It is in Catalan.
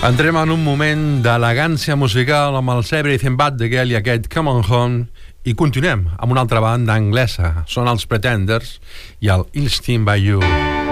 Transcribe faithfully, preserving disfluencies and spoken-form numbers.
Entrem en un moment d'elegància musical amb el Everything But The Girl i aquest Come On Home, i continuem amb una altra banda anglesa. Són els Pretenders i el I'll Stand By You.